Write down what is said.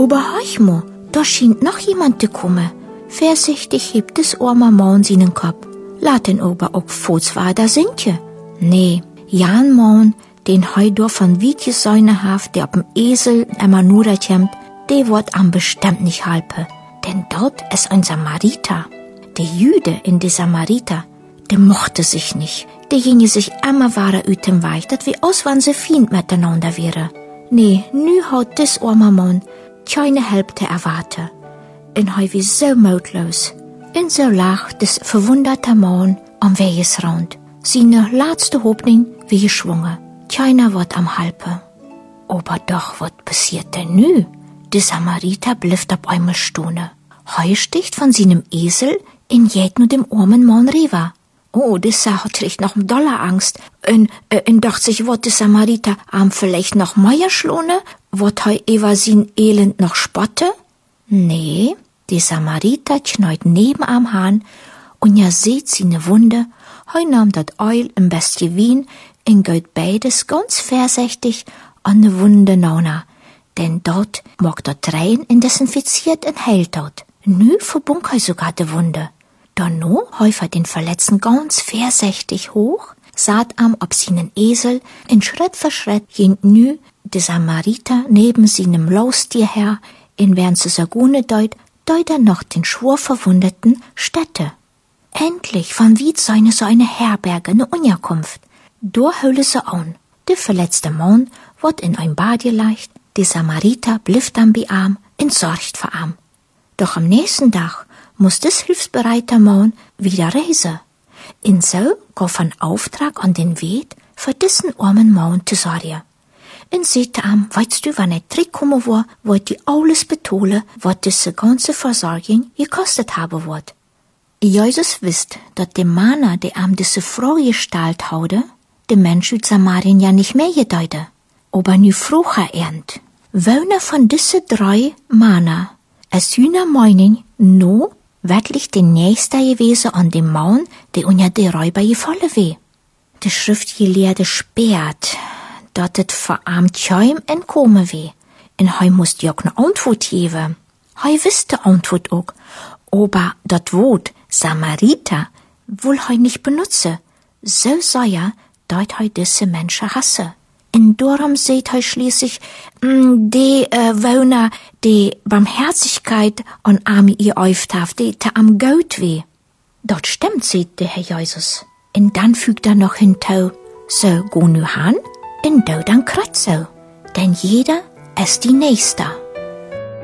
Aber heuch mo, da scheint noch jemand zu kommen. Vorsichtig hebt des armer Mann seinen Kopf. Laat den aber auch Fußwader sinken. Nee, Jan Mann, den heu von Wietje Säune haft, der auf dem Esel immer nur kämmt, der wird am bestimmt nicht halpe. Denn dort ist ein Samariter. Der Jüde in der Samariter, der mochte sich nicht. Der ginge sich immer wahre ut dem Weich, dat wie aus wann se Fiend miteinander wäre. Nee, nu haut des armer Mann keine Helpte erwarte. En heu wie so mutlos. En so lag des verwunderte Mann am Wegesrand. Seine letzte Hoffnung wie geschwungen. Keiner wird am Halpe. Aber doch, was passiert denn nu? Der Samariter blifft ab einmal Stunde. Heu sticht von seinem Esel in jet nur dem armen Mann rüber. Oh, das Sache trägt noch Dollarangst. Und dacht sich, wird der Samariter am vielleicht noch mehr schlone? Wird heu über sein Elend noch spotte? Nee, der Samariter kneut neben am Hahn und ja seht seine Wunde. Heu nahm dat Eul im beste Wien und geht beides ganz vorsichtig an ne Wunde nauna. Denn dort mag dort rein in desinfiziert und heilt dort. Nu verbunk heu sogar de Wunde. Danno häufert den Verletzten ganz vorsichtig hoch, saht am ob seinen Esel, in Schritt für Schritt ging nu de Samariter neben seinem Laustier her, in während se Sagune deut noch den schwur verwundeten Städte. Endlich von Wied seine so eine Herberge, ne Unterkunft. Da hölle se an. Der verletzte Mann wird in ein Bad geleicht, der Samariter blifft am Bearm, entsorgt vor am. Doch am nächsten Tag muss des hilfsbereiter Mann wieder reisen. In so gab ein Auftrag an den Wied, für diesen armen Mann zu sorgen. In sehte am, weißt du, wann zurückkommen war, wollt die alles betole, wat diese ganze Versorgung gekostet haben wird. Jesus wisst, dat der Mann, der am diese Frau gestaltet haude, der Mensch ut Samarien ja nicht mehr gedeute. Aber nu früher ernt. Wöhner von diese 3 Männer, es hühner Meinung, no, wirklich den Nächster gewesen an dem Mann, der unter der Räuber gefallen weh. Die Schriftgelehrte sperrt, dat et verarmt keim entkommen weh. En heu musst ja auch ne Antwort geben. Heu wisst de Antwort auch. Aber dat Wort Samariter wohl heu nicht benutze. So sei ja, dat heu diese Menschen hasse. In darum seht heu schließlich, die Wohner, die Barmherzigkeit an Arme ihr auftaft, die te am Gout weh. Dort stimmt, seht der Herr Jesus. Und dann fügt noch hinzu, so go nu han, in do dann kratzo. Denn jeder ist die Nächste.